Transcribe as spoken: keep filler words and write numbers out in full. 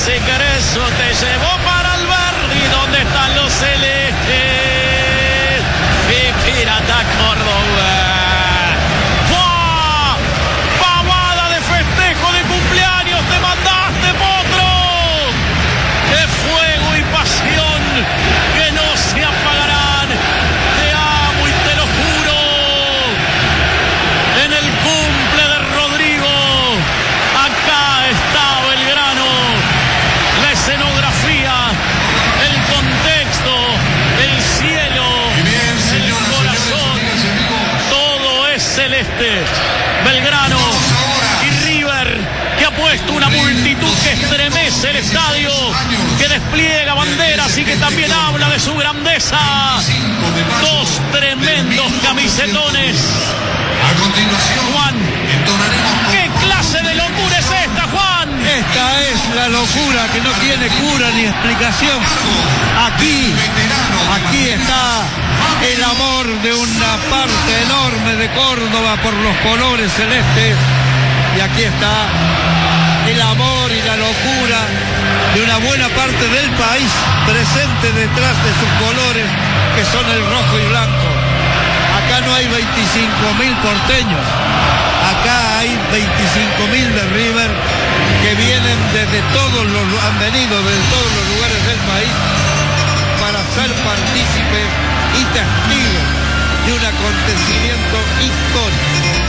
si querés yo te llevo para el barrio donde están los celestes y Pirata Córdoba. ¡Fua! Pavada de festejo de cumpleaños te mandaste, potro. De fuego y pasión que no se apagarán. Te amo y te lo juro. En el cumple de Rodrigo, acá está Belgrano. La escenografía, el contexto, el cielo, bien, señora, el corazón, señores, todo es celeste. Belgrano y River, que ha puesto una multitud que estremece el estadio, que despliega banderas y que también habla de su grandeza. Dos tremendos camisetones. A continuación, Juan, ¿qué clase de locura es esta, Juan? Esta es la locura que no tiene cura ni explicación. Aquí, aquí está el amor de una parte enorme de Córdoba por los colores celestes. Y aquí está el amor y la locura de una buena parte del país presente detrás de sus colores, que son el rojo y blanco. Acá no hay veinticinco mil porteños, acá hay veinticinco mil de River que vienen desde todos los, han venido desde todos los lugares del país para ser partícipes y testigos de un acontecimiento histórico.